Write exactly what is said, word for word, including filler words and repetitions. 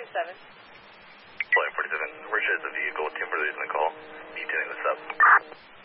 seven. Flight forty-seven, where should the vehicle? Timberley's in the call. Detailing this up.